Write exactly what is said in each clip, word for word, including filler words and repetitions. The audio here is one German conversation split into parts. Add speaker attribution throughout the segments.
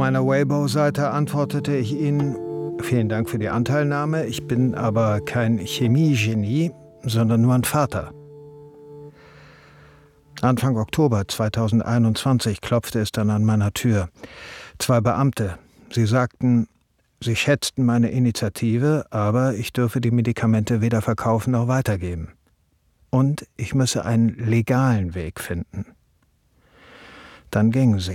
Speaker 1: meiner Weibo-Seite antwortete ich ihnen: Vielen Dank für die Anteilnahme, ich bin aber kein Chemiegenie, sondern nur ein Vater. Anfang Oktober zweitausendeinundzwanzig klopfte es dann an meiner Tür. Zwei Beamte. Sie sagten, sie schätzten meine Initiative, aber ich dürfe die Medikamente weder verkaufen noch weitergeben. Und ich müsse einen legalen Weg finden. Dann gingen sie.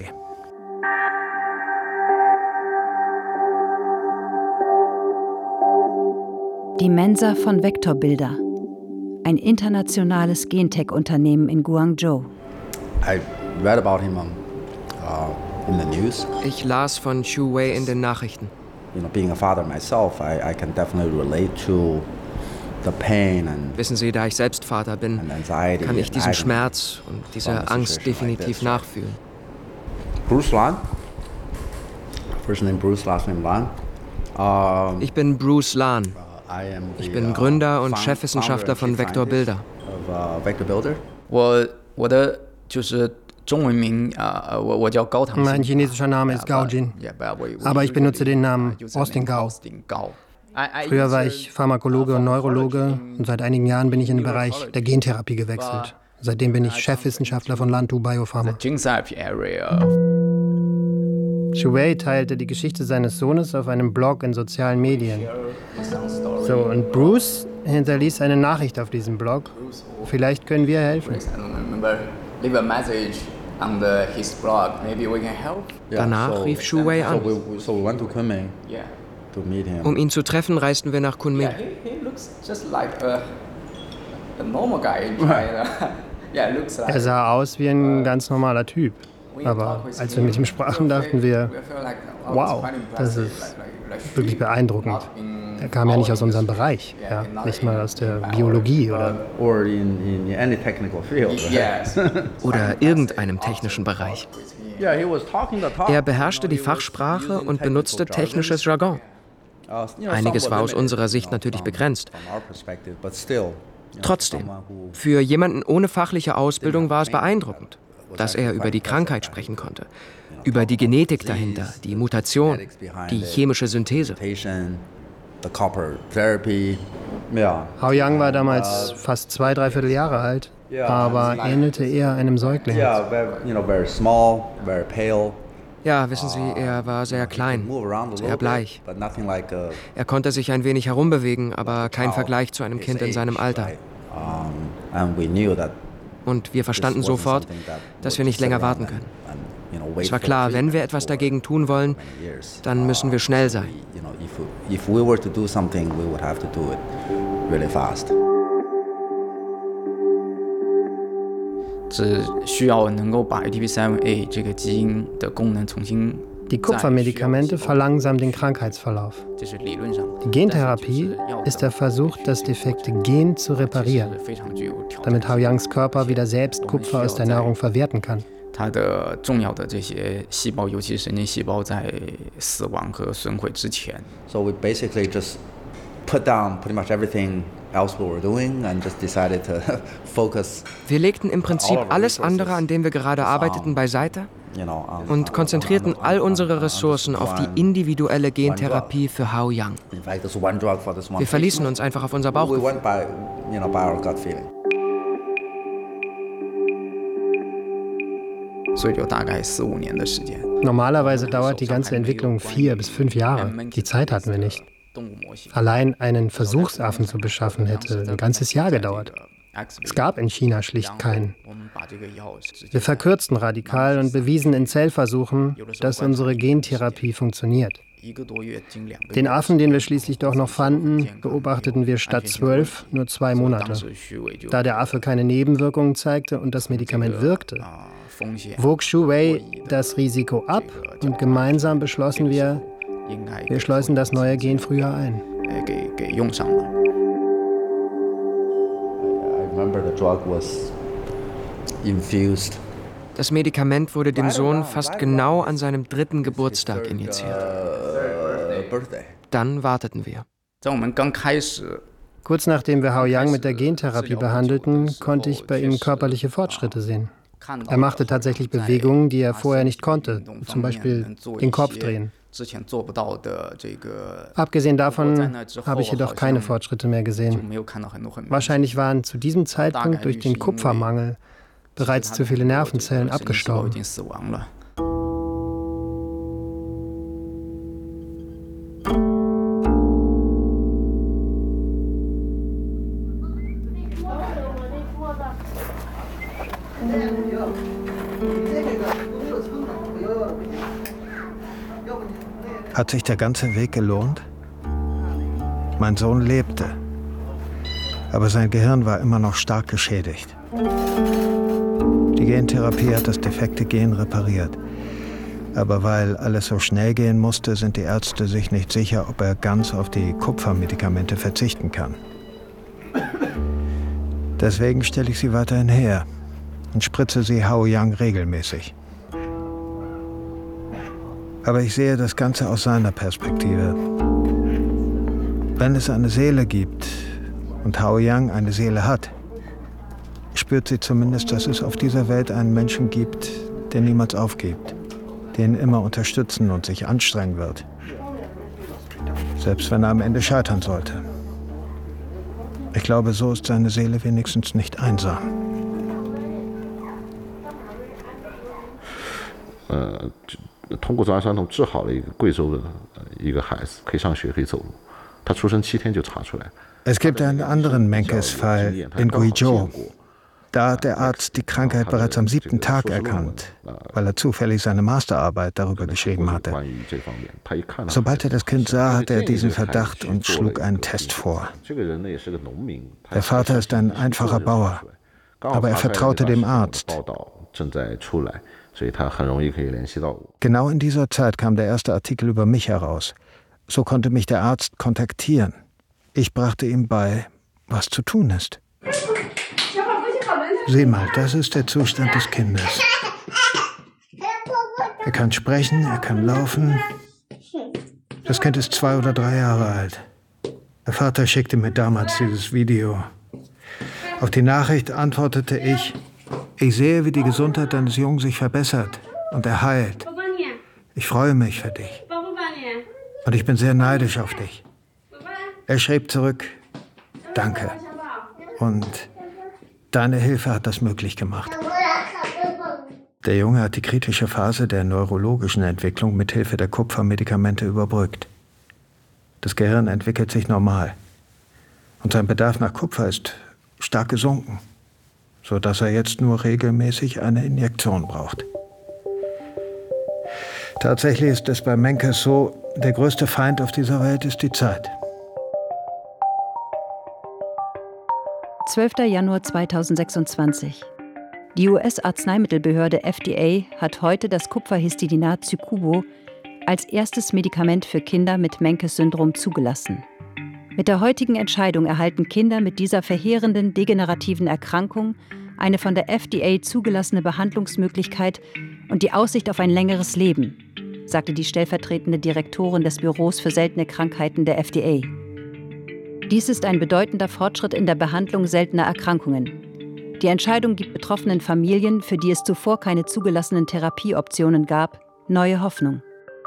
Speaker 2: Die Mensa von Vektorbilder. Ein internationales Gentech-Unternehmen in Guangzhou.
Speaker 3: I read about him on, uh, in the news.
Speaker 4: Ich las von Xu Wei in den Nachrichten.
Speaker 3: You know, being a father myself, I, I can definitely relate to the pain and.
Speaker 4: Wissen Sie, da ich selbst Vater bin, kann ich diesen Schmerz und diese Angst definitiv nachfühlen.
Speaker 3: Bruce Lan. First name Bruce, last name Lan. Um,
Speaker 4: ich bin Bruce Lan. Ich bin Gründer und Chefwissenschaftler von Vektorbilder.
Speaker 5: Mein chinesischer Name ist Gao Jin, aber ich benutze den Namen Austin Gao. Früher war ich Pharmakologe und Neurologe und seit einigen Jahren bin ich in den Bereich der Gentherapie gewechselt. Seitdem bin ich Chefwissenschaftler von Lantu Biopharma. Xu Wei teilte die Geschichte seines Sohnes auf einem Blog in sozialen Medien. So, und Bruce hinterließ eine Nachricht auf diesem Blog. Vielleicht können wir helfen.
Speaker 4: Danach rief Xu Wei an. Um ihn zu treffen, reisten wir nach Kunming.
Speaker 5: Er sah aus wie ein ganz normaler Typ. Aber als wir mit ihm sprachen, dachten wir, wow, das ist wirklich beeindruckend. Er kam ja nicht aus unserem Bereich, ja, nicht mal aus der Biologie oder
Speaker 4: oder irgendeinem technischen Bereich. Er beherrschte die Fachsprache und benutzte technisches Jargon. Einiges war aus unserer Sicht natürlich begrenzt. Trotzdem, für jemanden ohne fachliche Ausbildung war es beeindruckend, dass er über die Krankheit sprechen konnte, über die Genetik dahinter, die Mutation, die chemische Synthese.
Speaker 5: Hao Yang war damals fast zwei, dreiviertel Jahre alt, aber ähnelte eher einem Säugling.
Speaker 4: Ja, wissen Sie, er war sehr klein, sehr bleich. Er konnte sich ein wenig herumbewegen, aber kein Vergleich zu einem Kind in seinem Alter. Und wir verstanden sofort, dass wir nicht länger warten können. Es war klar, wenn wir etwas dagegen tun wollen, dann müssen wir schnell sein.
Speaker 5: Die Kupfermedikamente verlangsamen den Krankheitsverlauf. Die Gentherapie ist der Versuch, das defekte Gen zu reparieren, damit Hao Yangs Körper wieder selbst Kupfer aus der Nahrung verwerten kann.
Speaker 3: So we basically just put down pretty much everything else we were doing and just decided to focus.
Speaker 4: Wir legten im Prinzip alles andere, an dem wir gerade arbeiteten, beiseite und konzentrierten all unsere Ressourcen auf die individuelle Gentherapie für Hao Yang. Wir verließen uns einfach auf unser Bauchgefühl.
Speaker 5: Normalerweise dauert die ganze Entwicklung vier bis fünf Jahre. Die Zeit hatten wir nicht. Allein einen Versuchsaffen zu beschaffen, hätte ein ganzes Jahr gedauert. Es gab in China schlicht keinen. Wir verkürzten radikal und bewiesen in Zellversuchen, dass unsere Gentherapie funktioniert. Den Affen, den wir schließlich doch noch fanden, beobachteten wir statt zwölf nur zwei Monate. Da der Affe keine Nebenwirkungen zeigte und das Medikament wirkte, wog Xu Wei das Risiko ab und gemeinsam beschlossen wir, wir schleusen das neue Gen früher ein.
Speaker 4: Das Medikament wurde dem Sohn fast genau an seinem dritten Geburtstag injiziert. Dann warteten wir.
Speaker 5: Kurz nachdem wir Hao Yang mit der Gentherapie behandelten, konnte ich bei ihm körperliche Fortschritte sehen. Er machte tatsächlich Bewegungen, die er vorher nicht konnte, zum Beispiel den Kopf drehen. Abgesehen davon habe ich jedoch keine Fortschritte mehr gesehen. Wahrscheinlich waren zu diesem Zeitpunkt durch den Kupfermangel bereits zu viele Nervenzellen abgestorben.
Speaker 1: Hat sich der ganze Weg gelohnt? Mein Sohn lebte, aber sein Gehirn war immer noch stark geschädigt. Die Gentherapie hat das defekte Gen repariert. Aber weil alles so schnell gehen musste, sind die Ärzte sich nicht sicher, ob er ganz auf die Kupfermedikamente verzichten kann. Deswegen stelle ich sie weiterhin her und spritze sie Hao Yang regelmäßig. Aber ich sehe das Ganze aus seiner Perspektive. Wenn es eine Seele gibt und Hao Yang eine Seele hat, spürt sie zumindest, dass es auf dieser Welt einen Menschen gibt, der niemals aufgibt, den immer unterstützen und sich anstrengen wird. Selbst wenn er am Ende scheitern sollte. Ich glaube, so ist seine Seele wenigstens nicht einsam.
Speaker 6: Äh, 通过中央传统治好了一个贵州的一个孩子，可以上学，可以走路。他出生七天就查出来。
Speaker 1: Es gibt einen anderen Menkes-Fall in Guizhou. Da hat der Arzt die Krankheit bereits am siebten Tag erkannt, weil er zufällig seine Masterarbeit darüber geschrieben hatte. Sobald er das Kind sah, hatte er diesen Verdacht und schlug einen Test vor. Der Vater ist ein einfacher Bauer, aber er vertraute dem Arzt. Genau in dieser Zeit kam der erste Artikel über mich heraus. So konnte mich der Arzt kontaktieren. Ich brachte ihm bei, was zu tun ist. Sieh mal, das ist der Zustand des Kindes. Er kann sprechen, er kann laufen. Das Kind ist zwei oder drei Jahre alt. Der Vater schickte mir damals dieses Video. Auf die Nachricht antwortete ich: Ich sehe, wie die Gesundheit deines Jungen sich verbessert und er heilt. Ich freue mich für dich. Und ich bin sehr neidisch auf dich. Er schrieb zurück: Danke. Und deine Hilfe hat das möglich gemacht. Der Junge hat die kritische Phase der neurologischen Entwicklung mit Hilfe der Kupfermedikamente überbrückt. Das Gehirn entwickelt sich normal. Und sein Bedarf nach Kupfer ist stark gesunken, sodass er jetzt nur regelmäßig eine Injektion braucht. Tatsächlich ist es bei Menkes so, der größte Feind auf dieser Welt ist die Zeit.
Speaker 2: zwölfter Januar zweitausendsechsundzwanzig. Die U S-Arzneimittelbehörde F D A hat heute das Kupferhistidinat Zykubo als erstes Medikament für Kinder mit Menkes-Syndrom zugelassen. Mit der heutigen Entscheidung erhalten Kinder mit dieser verheerenden degenerativen Erkrankung eine von der F D A zugelassene Behandlungsmöglichkeit und die Aussicht auf ein längeres Leben, sagte die stellvertretende Direktorin des Büros für seltene Krankheiten der F D A. Dies ist ein bedeutender Fortschritt in der Behandlung seltener Erkrankungen. Die Entscheidung gibt betroffenen Familien, für die es zuvor keine zugelassenen Therapieoptionen gab, neue Hoffnung.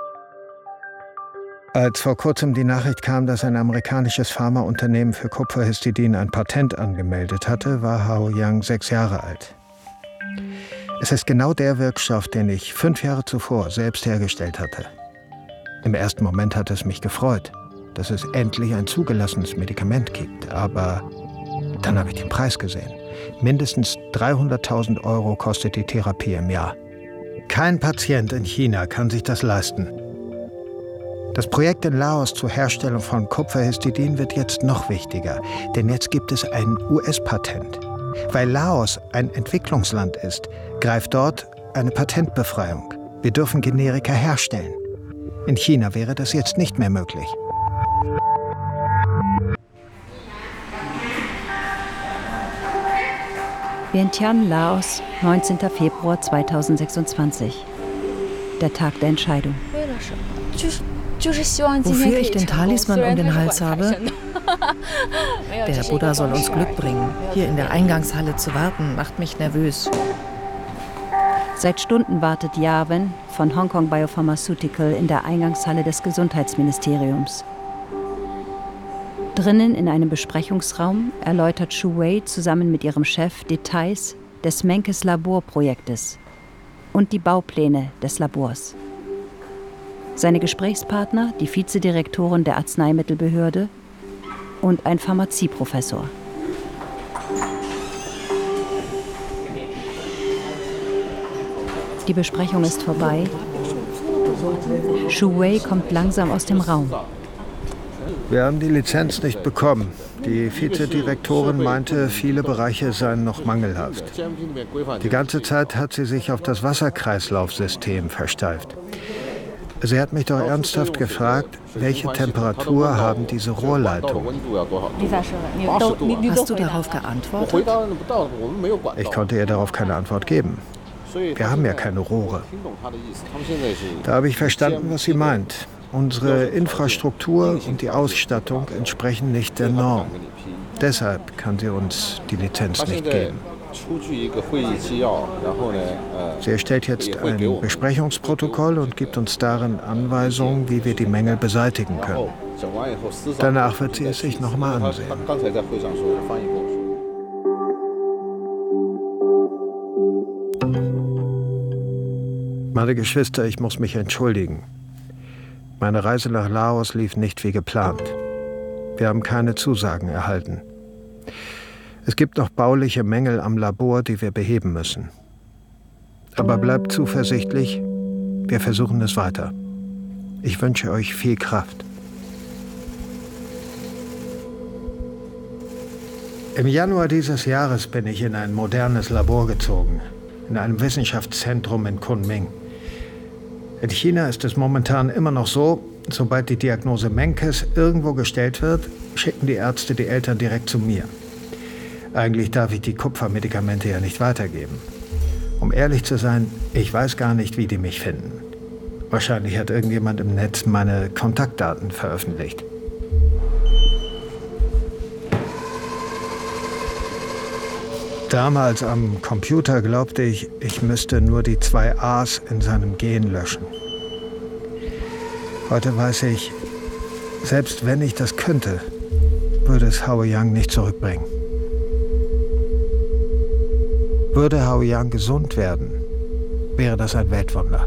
Speaker 1: Als vor kurzem die Nachricht kam, dass ein amerikanisches Pharmaunternehmen für Kupferhistidin ein Patent angemeldet hatte, war Hao Yang sechs Jahre alt. Es ist genau der Wirkstoff, den ich fünf Jahre zuvor selbst hergestellt hatte. Im ersten Moment hat es mich gefreut, dass es endlich ein zugelassenes Medikament gibt. Aber dann habe ich den Preis gesehen. Mindestens dreihunderttausend Euro kostet die Therapie im Jahr. Kein Patient in China kann sich das leisten. Das Projekt in Laos zur Herstellung von Kupferhistidin wird jetzt noch wichtiger, denn jetzt gibt es ein U S-Patent. Weil Laos ein Entwicklungsland ist, greift dort eine Patentbefreiung. Wir dürfen Generika herstellen. In China wäre das jetzt nicht mehr möglich.
Speaker 2: Vientiane, Laos, neunzehnter Februar zweitausendsechsundzwanzig. Der Tag der Entscheidung.
Speaker 7: Wofür ich den Talisman um den Hals habe? Der Buddha soll uns Glück bringen. Hier in der Eingangshalle zu warten, macht mich nervös.
Speaker 2: Seit Stunden wartet Yarwen von Hong Kong Biopharmaceutical in der Eingangshalle des Gesundheitsministeriums. Drinnen in einem Besprechungsraum erläutert Shu Wei zusammen mit ihrem Chef Details des Menkes Laborprojektes und die Baupläne des Labors. Seine Gesprächspartner, die Vizedirektorin der Arzneimittelbehörde und ein Pharmazieprofessor. Die Besprechung ist vorbei. Shu Wei kommt langsam aus dem Raum.
Speaker 1: Wir haben die Lizenz nicht bekommen. Die Vizedirektorin meinte, viele Bereiche seien noch mangelhaft. Die ganze Zeit hat sie sich auf das Wasserkreislaufsystem versteift. Sie hat mich doch ernsthaft gefragt, welche Temperatur haben diese Rohrleitungen?
Speaker 7: Hast du darauf geantwortet?
Speaker 1: Ich konnte ihr darauf keine Antwort geben. Wir haben ja keine Rohre. Da habe ich verstanden, was sie meint. Unsere Infrastruktur und die Ausstattung entsprechen nicht der Norm. Deshalb kann sie uns die Lizenz nicht geben. Sie erstellt jetzt ein Besprechungsprotokoll und gibt uns darin Anweisungen, wie wir die Mängel beseitigen können. Danach wird sie es sich nochmal ansehen. Meine Geschwister, ich muss mich entschuldigen. Meine Reise nach Laos lief nicht wie geplant. Wir haben keine Zusagen erhalten. Es gibt noch bauliche Mängel am Labor, die wir beheben müssen. Aber bleibt zuversichtlich, wir versuchen es weiter. Ich wünsche euch viel Kraft. Im Januar dieses Jahres bin ich in ein modernes Labor gezogen, in einem Wissenschaftszentrum in Kunming. In China ist es momentan immer noch so, sobald die Diagnose Menkes irgendwo gestellt wird, schicken die Ärzte die Eltern direkt zu mir. Eigentlich darf ich die Kupfermedikamente ja nicht weitergeben. Um ehrlich zu sein, ich weiß gar nicht, wie die mich finden. Wahrscheinlich hat irgendjemand im Netz meine Kontaktdaten veröffentlicht. Damals am Computer glaubte ich, ich müsste nur die zwei A's in seinem Gen löschen. Heute weiß ich, selbst wenn ich das könnte, würde es Hao Yang nicht zurückbringen. Würde Hao Yang gesund werden, wäre das ein Weltwunder.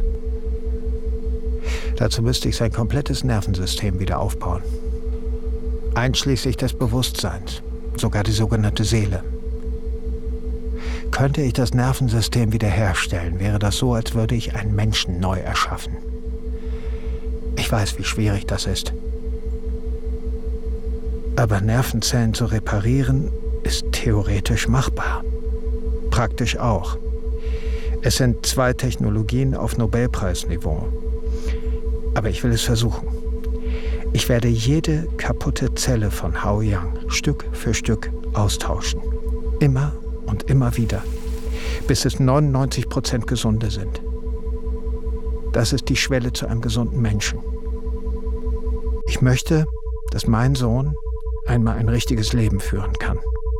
Speaker 1: Dazu müsste ich sein komplettes Nervensystem wieder aufbauen. Einschließlich des Bewusstseins, sogar die sogenannte Seele. Könnte ich das Nervensystem wiederherstellen, wäre das so, als würde ich einen Menschen neu erschaffen. Ich weiß, wie schwierig das ist. Aber Nervenzellen zu reparieren, ist theoretisch machbar. Praktisch auch. Es sind zwei Technologien auf Nobelpreisniveau. Aber ich will es versuchen. Ich werde jede kaputte Zelle von Hao Yang Stück für Stück austauschen. Immer und immer wieder, bis es neunundneunzig Prozent gesunde sind. Das ist die Schwelle zu einem gesunden Menschen. Ich möchte, dass mein Sohn einmal ein richtiges Leben führen kann.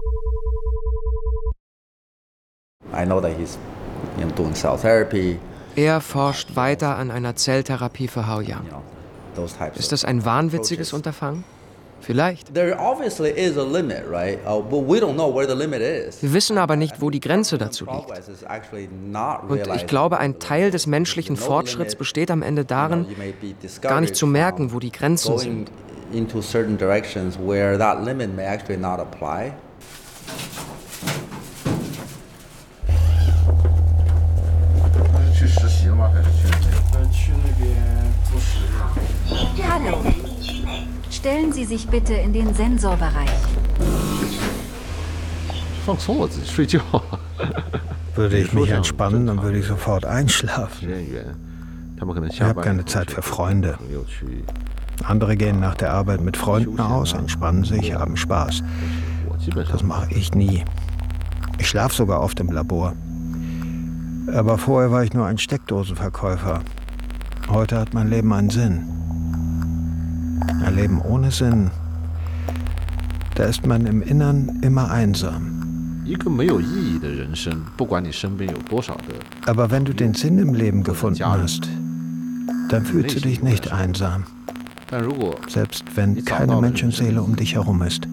Speaker 3: I know that he's you know, doing cell therapy.
Speaker 4: Er forscht weiter an einer Zelltherapie für Hao Yang. Ist das ein wahnwitziges Unterfangen? Vielleicht. Wir wissen aber nicht, wo die Grenze dazu liegt. Und ich glaube, ein Teil des menschlichen Fortschritts besteht am Ende darin, gar nicht zu merken, wo die Grenzen sind.
Speaker 8: Hallo. Stellen Sie sich bitte in den Sensorbereich.
Speaker 1: Würde ich mich entspannen, dann würde ich sofort einschlafen. Ich habe keine Zeit für Freunde. Andere gehen nach der Arbeit mit Freunden aus, entspannen sich, haben Spaß. Das mache ich nie. Ich schlafe sogar oft im Labor. Aber vorher war ich nur ein Steckdosenverkäufer. Heute hat mein Leben einen Sinn. Ein Leben ohne Sinn, da ist man im Innern immer einsam. Aber wenn du den Sinn im Leben gefunden hast, dann fühlst du dich nicht einsam, selbst wenn keine Menschenseele um dich herum ist.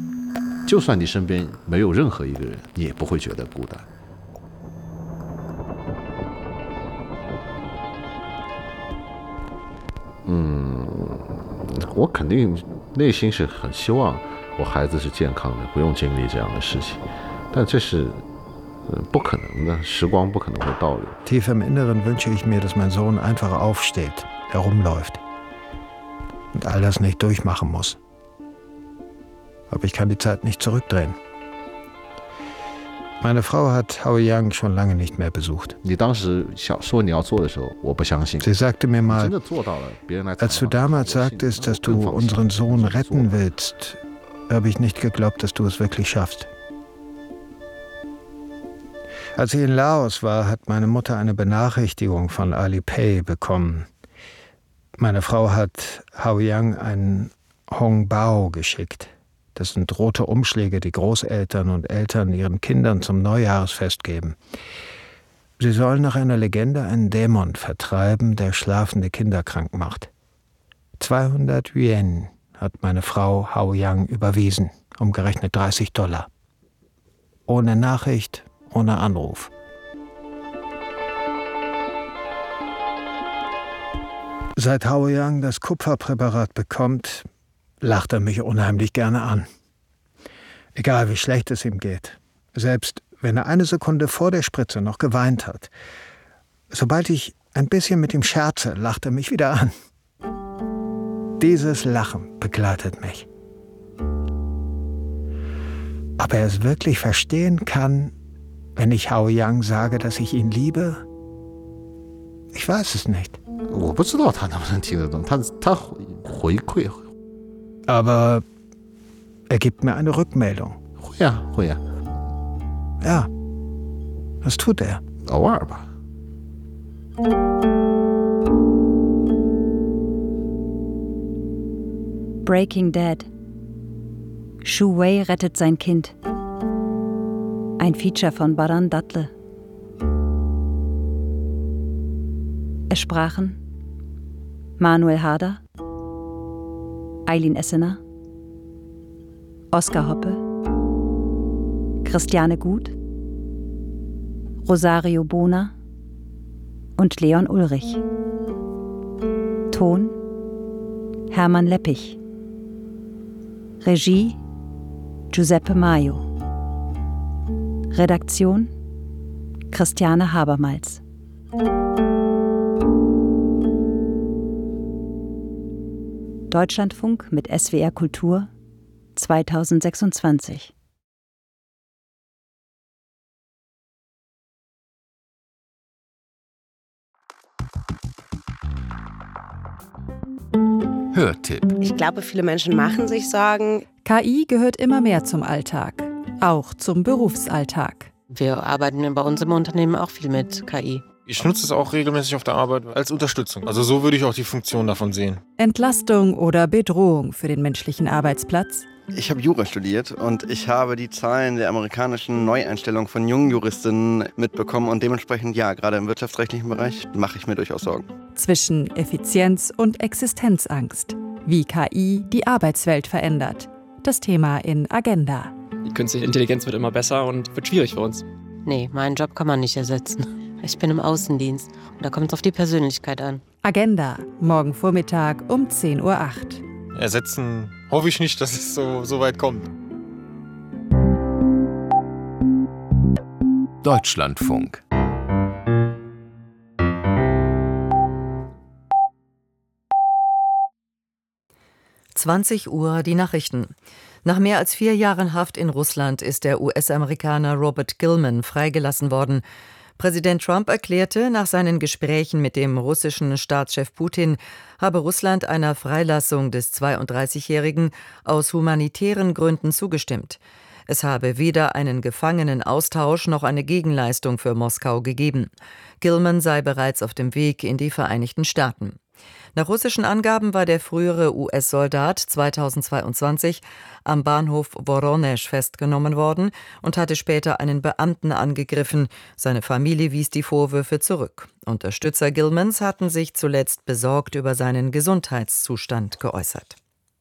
Speaker 6: Hm, 我肯定内心是很希望我孩子是健康的，不用经历这样的事情，但这是不可能的，时光不可能会倒流。
Speaker 1: Tief im Inneren wünsche ich mir, dass mein Sohn einfach aufsteht, herumläuft und all das nicht durchmachen muss. Aber ich kann die Zeit nicht zurückdrehen. Meine Frau hat Haoyang schon lange nicht mehr besucht. Sie sagte mir mal, als du damals sagtest, dass du unseren Sohn retten willst, habe ich nicht geglaubt, dass du es wirklich schaffst. Als ich in Laos war, hat meine Mutter eine Benachrichtigung von Alipay bekommen. Meine Frau hat Haoyang einen Hongbao geschickt. Das sind rote Umschläge, die Großeltern und Eltern ihren Kindern zum Neujahrsfest geben. Sie sollen nach einer Legende einen Dämon vertreiben, der schlafende Kinder krank macht. zweihundert Yuan hat meine Frau Haoyang überwiesen, umgerechnet dreißig Dollar. Ohne Nachricht, ohne Anruf. Seit Haoyang das Kupferpräparat bekommt, lacht er mich unheimlich gerne an. Egal wie schlecht es ihm geht. Selbst wenn er eine Sekunde vor der Spritze noch geweint hat. Sobald ich ein bisschen mit ihm scherze, lacht er mich wieder an. Dieses Lachen begleitet mich. Ob er es wirklich verstehen kann, wenn ich Haoyang sage, dass ich ihn liebe? Ich weiß es nicht. Aber er gibt mir eine Rückmeldung.
Speaker 6: Ja, ja.
Speaker 1: Ja, das tut er.
Speaker 2: Breaking Dad. Shu Wei rettet sein Kind. Ein Feature von Baran Datle. Es sprachen Manuel Harder, Eileen Essener, Oskar Hoppe, Christiane Gut, Rosario Bona und Leon Ulrich. Ton Hermann Leppich. Regie Giuseppe Maio. Redaktion Christiane Habermals. Deutschlandfunk mit S W R Kultur zweitausendsechsundzwanzig.
Speaker 9: Hörtipp.
Speaker 10: Ich glaube, viele Menschen machen sich Sorgen.
Speaker 7: K I gehört immer mehr zum Alltag, auch zum Berufsalltag.
Speaker 10: Wir arbeiten bei uns im Unternehmen auch viel mit K I.
Speaker 11: Ich nutze es auch regelmäßig auf der Arbeit als Unterstützung. Also so würde ich auch die Funktion davon sehen.
Speaker 7: Entlastung oder Bedrohung für den menschlichen Arbeitsplatz?
Speaker 12: Ich habe Jura studiert und ich habe die Zahlen der amerikanischen Neueinstellung von jungen Juristinnen mitbekommen und dementsprechend, ja, gerade im wirtschaftsrechtlichen Bereich mache ich mir durchaus Sorgen.
Speaker 7: Zwischen Effizienz und Existenzangst. Wie K I die Arbeitswelt verändert. Das Thema in Agenda.
Speaker 13: Die künstliche Intelligenz wird immer besser und wird schwierig für uns.
Speaker 10: Nee, meinen Job kann man nicht ersetzen. Ich bin im Außendienst und da kommt es auf die Persönlichkeit an.
Speaker 7: Agenda, morgen Vormittag um zehn Uhr acht.
Speaker 11: Ersetzen hoffe ich nicht, dass es so, so weit kommt.
Speaker 9: Deutschlandfunk.
Speaker 14: zwanzig Uhr die Nachrichten. Nach mehr als vier Jahren Haft in Russland ist der U S-Amerikaner Robert Gilman freigelassen worden. Präsident Trump erklärte, nach seinen Gesprächen mit dem russischen Staatschef Putin habe Russland einer Freilassung des zweiunddreißigjährigen aus humanitären Gründen zugestimmt. Es habe weder einen Gefangenenaustausch noch eine Gegenleistung für Moskau gegeben. Gilman sei bereits auf dem Weg in die Vereinigten Staaten. Nach russischen Angaben war der frühere U S-Soldat zweitausendzweiundzwanzig am Bahnhof Woronesch festgenommen worden und hatte später einen Beamten angegriffen. Seine Familie wies die Vorwürfe zurück. Unterstützer Gilmans hatten sich zuletzt besorgt über seinen Gesundheitszustand geäußert.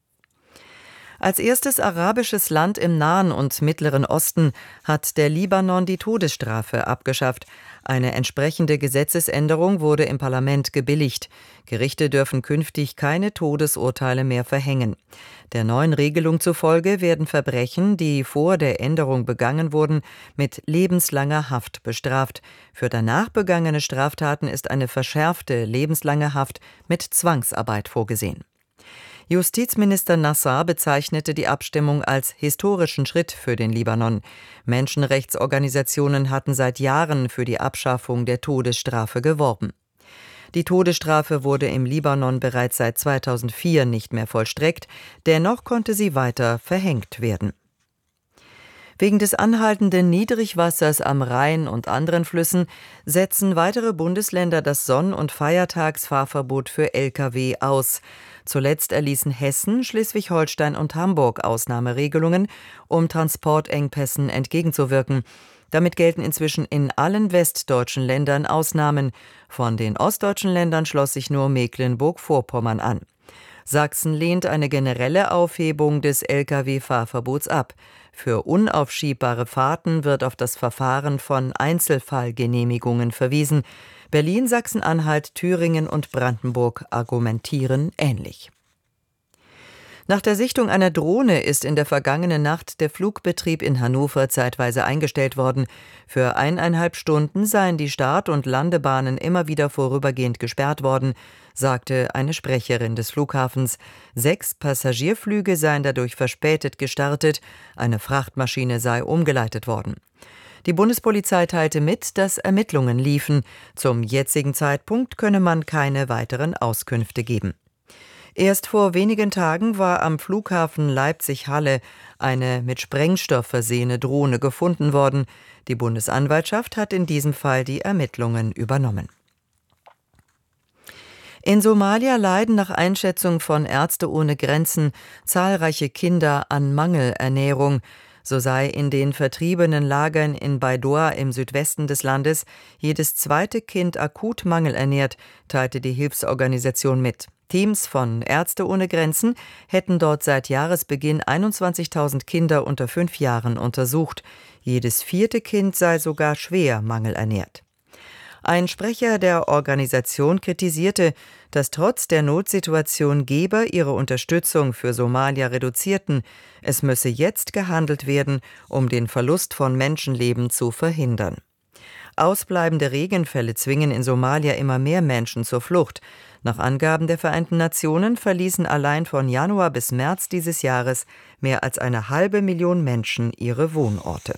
Speaker 14: Als erstes arabisches Land im Nahen und Mittleren Osten hat der Libanon die Todesstrafe abgeschafft. Eine entsprechende Gesetzesänderung wurde im Parlament gebilligt. Gerichte dürfen künftig keine Todesurteile mehr verhängen. Der neuen Regelung zufolge werden Verbrechen, die vor der Änderung begangen wurden, mit lebenslanger Haft bestraft. Für danach begangene Straftaten ist eine verschärfte lebenslange Haft mit Zwangsarbeit vorgesehen. Justizminister Nassar bezeichnete die Abstimmung als historischen Schritt für den Libanon. Menschenrechtsorganisationen hatten seit Jahren für die Abschaffung der Todesstrafe geworben. Die Todesstrafe wurde im Libanon bereits seit zweitausendvier nicht mehr vollstreckt, dennoch konnte sie weiter verhängt werden. Wegen des anhaltenden Niedrigwassers am Rhein und anderen Flüssen setzen weitere Bundesländer das Sonn- und Feiertagsfahrverbot für L K W aus. Zuletzt erließen Hessen, Schleswig-Holstein und Hamburg Ausnahmeregelungen, um Transportengpässen entgegenzuwirken. Damit gelten inzwischen in allen westdeutschen Ländern Ausnahmen. Von den ostdeutschen Ländern schloss sich nur Mecklenburg-Vorpommern an. Sachsen lehnt eine generelle Aufhebung des L K W-Fahrverbots ab. Für unaufschiebbare Fahrten wird auf das Verfahren von Einzelfallgenehmigungen verwiesen. Berlin, Sachsen-Anhalt, Thüringen und Brandenburg argumentieren ähnlich. Nach der Sichtung einer Drohne ist in der vergangenen Nacht der Flugbetrieb in Hannover zeitweise eingestellt worden. Für eineinhalb Stunden seien die Start- und Landebahnen immer wieder vorübergehend gesperrt worden, sagte eine Sprecherin des Flughafens. Sechs Passagierflüge seien dadurch verspätet gestartet, eine Frachtmaschine sei umgeleitet worden. Die Bundespolizei teilte mit, dass Ermittlungen liefen. Zum jetzigen Zeitpunkt könne man keine weiteren Auskünfte geben. Erst vor wenigen Tagen war am Flughafen Leipzig-Halle eine mit Sprengstoff versehene Drohne gefunden worden. Die Bundesanwaltschaft hat in diesem Fall die Ermittlungen übernommen. In Somalia leiden nach Einschätzung von Ärzte ohne Grenzen zahlreiche Kinder an Mangelernährung. So sei in den vertriebenen Lagern in Baidoa im Südwesten des Landes jedes zweite Kind akut mangelernährt, teilte die Hilfsorganisation mit. Teams von Ärzte ohne Grenzen hätten dort seit Jahresbeginn einundzwanzigtausend Kinder unter fünf Jahren untersucht. Jedes vierte Kind sei sogar schwer mangelernährt. Ein Sprecher der Organisation kritisierte, dass trotz der Notsituation Geber ihre Unterstützung für Somalia reduzierten. Es müsse jetzt gehandelt werden, um den Verlust von Menschenleben zu verhindern. Ausbleibende Regenfälle zwingen in Somalia immer mehr Menschen zur Flucht. Nach Angaben der Vereinten Nationen verließen allein von Januar bis März dieses Jahres mehr als eine halbe Million Menschen ihre Wohnorte.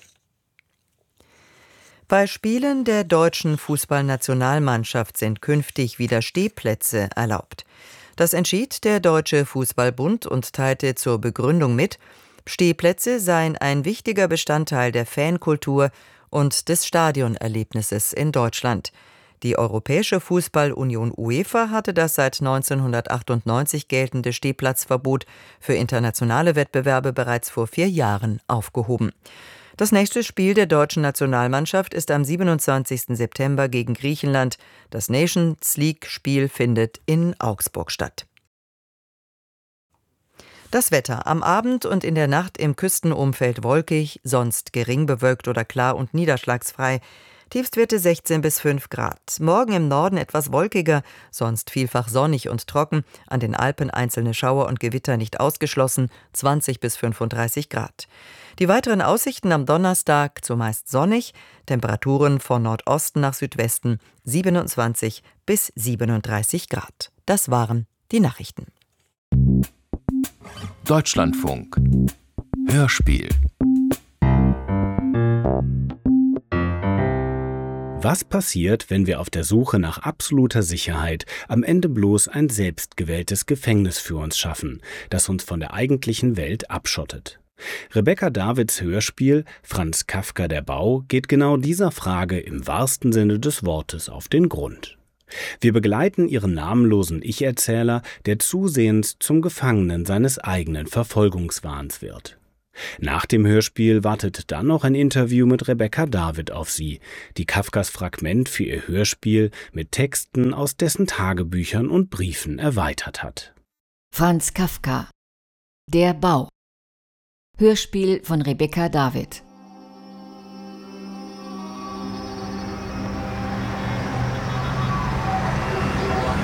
Speaker 14: Bei Spielen der deutschen Fußballnationalmannschaft sind künftig wieder Stehplätze erlaubt. Das entschied der Deutsche Fußballbund und teilte zur Begründung mit, Stehplätze seien ein wichtiger Bestandteil der Fankultur und des Stadionerlebnisses in Deutschland. Die Europäische Fußballunion UEFA hatte das seit neunzehnhundertachtundneunzig geltende Stehplatzverbot für internationale Wettbewerbe bereits vor vier Jahren aufgehoben. Das nächste Spiel der deutschen Nationalmannschaft ist am siebenundzwanzigsten September gegen Griechenland. Das Nations-League-Spiel findet in Augsburg statt. Das Wetter: Am Abend und in der Nacht im Küstenumfeld wolkig, sonst gering bewölkt oder klar und niederschlagsfrei. Tiefstwerte sechzehn bis fünf Grad. Morgen im Norden etwas wolkiger, sonst vielfach sonnig und trocken. An den Alpen einzelne Schauer und Gewitter nicht ausgeschlossen, zwanzig bis fünfunddreißig Grad. Die weiteren Aussichten am Donnerstag zumeist sonnig, Temperaturen von Nordosten nach Südwesten siebenundzwanzig bis siebenunddreißig Grad. Das waren die Nachrichten.
Speaker 9: Deutschlandfunk Hörspiel.
Speaker 15: Was passiert, wenn wir auf der Suche nach absoluter Sicherheit am Ende bloß ein selbstgewähltes Gefängnis für uns schaffen, das uns von der eigentlichen Welt abschottet? Rebecca Davids Hörspiel Franz Kafka der Bau geht genau dieser Frage im wahrsten Sinne des Wortes auf den Grund. Wir begleiten ihren namenlosen Ich-Erzähler, der zusehends zum Gefangenen seines eigenen Verfolgungswahns wird. Nach dem Hörspiel wartet dann noch ein Interview mit Rebecca David auf sie, die Kafkas Fragment für ihr Hörspiel mit Texten aus dessen Tagebüchern und Briefen erweitert hat.
Speaker 16: Franz Kafka. Der Bau. Hörspiel von Rebecca David.